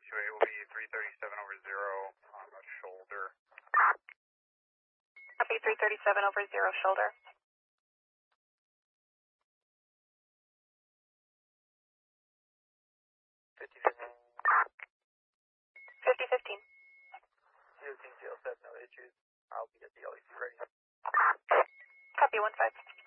QA will be 337 over 0 on the shoulder. Copy 337 over 0 shoulder. 50-15. Team 07, no issues. I'll be at the LEC ready. Copy 1-5.